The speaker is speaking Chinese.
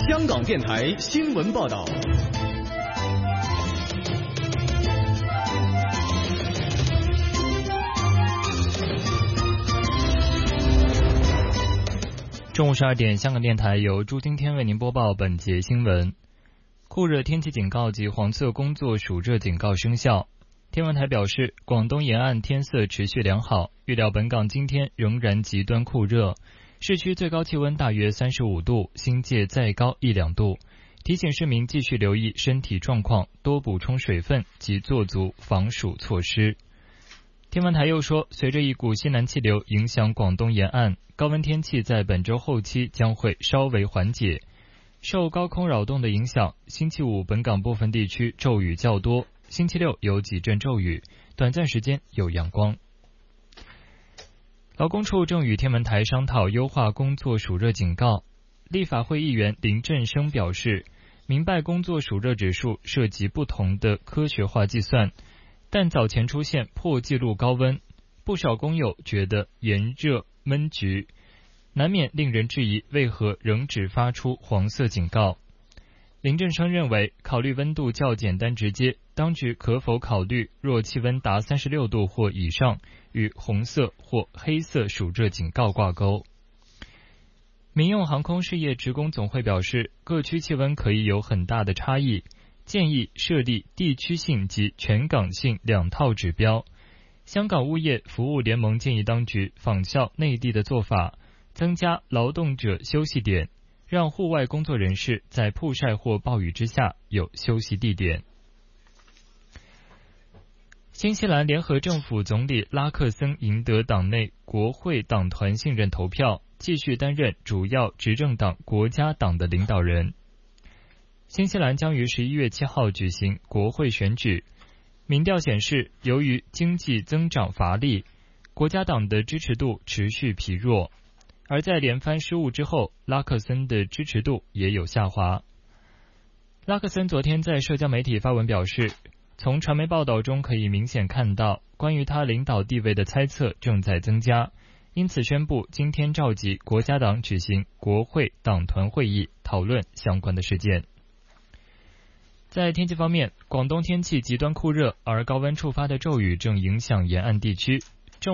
香港电台新闻报道。 中午12点，香港电台由朱今天为您播报本节新闻。酷热天气警告及黄色工作暑热警告生效。天文台表示，广东沿岸天色持续良好，预料本港今天仍然极端酷热，市区最高气温大约35度，新界再高1-2度。提醒市民继续留意身体状况，多补充水分及做足防暑措施。天文台又说，随着一股西南气流影响广东沿岸，高温天气在本周后期将会稍微缓解。受高空扰动的影响，星期五本港部分地区骤雨较多，星期六有几阵骤雨，短暂时间有阳光。劳工处正与天文台商讨优化工作暑热警告。立法会议员林振生表示，明白工作暑热指数涉及不同的科学化计算，但早前出现破纪录高温，不少工友觉得炎热闷局，难免令人质疑为何仍只发出黄色警告。林振生认为，考虑温度较简单直接，当局可否考虑若气温达36度或以上，与红色或黑色暑热警告挂钩。民用航空事业职工总会表示，各区气温可以有很大的差异，建议设立地区性及全港性2套指标。香港物业服务联盟建议当局仿效内地的做法，增加劳动者休息点，让户外工作人士在曝晒或暴雨之下有休息地点。新西兰联合政府总理拉克森赢得党内国会党团信任投票，继续担任主要执政党国家党的领导人。新西兰将于11月7号举行国会选举。民调显示，由于经济增长乏力，国家党的支持度持续疲弱，而在连番失误之后，拉克森的支持度也有下滑。拉克森昨天在社交媒体发文表示，从传媒报道中可以明显看到，关于他领导地位的猜测正在增加，因此宣布今天召集国家党举行国会党团会议，讨论相关的事件。在天气方面，广东天气极端酷热，而高温触发的骤雨正影响沿岸地区。